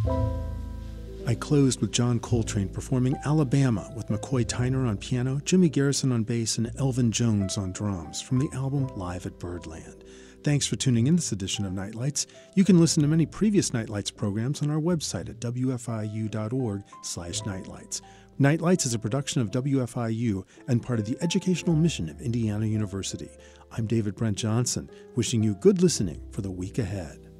I closed with John Coltrane performing Alabama with McCoy Tyner on piano, Jimmy Garrison on bass, and Elvin Jones on drums from the album Live at Birdland. Thanks for tuning in this edition of Nightlights. You can listen to many previous Nightlights programs on our website at wfiu.org/nightlights. Nightlights is a production of WFIU and part of the educational mission of Indiana University. I'm David Brent Johnson, wishing you good listening for the week ahead.